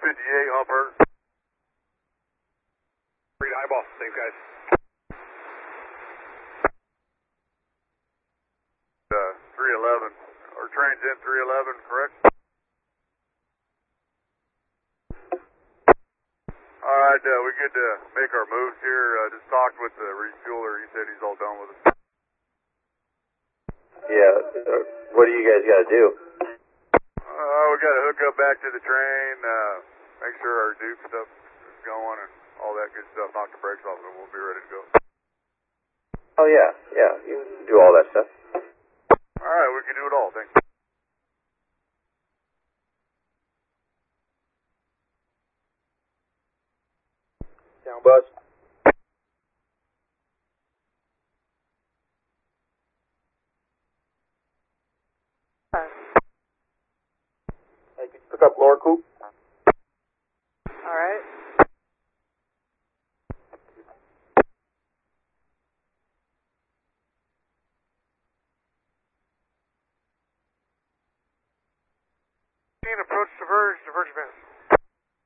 58, Humper. Read eyeball, same guys. 311. Our train's in 311, correct? Alright, we good to make our moves here. Just talked with the refueler. He said he's all done with us. Yeah, what do you guys got to do? We got to hook up back to the train, make sure our Duke stuff is going and all that good stuff. Knock the brakes off and we'll be ready to go. Oh, yeah, you can do all that stuff. Alright, we can do it all. Thanks. Down, bus. Hey, could you pick up lower coupe? Alright. Approach diverge advance.